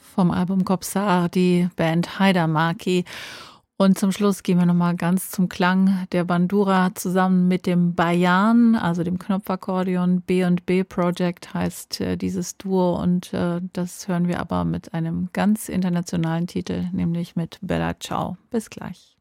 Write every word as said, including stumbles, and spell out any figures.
vom Album Kobzar, die Band Haidamaki. Und zum Schluss gehen wir nochmal ganz zum Klang der Bandura zusammen mit dem Bayan, also dem Knopfakkordeon. B und B Project heißt äh, dieses Duo und äh, das hören wir aber mit einem ganz internationalen Titel, nämlich mit Bella Ciao. Bis gleich.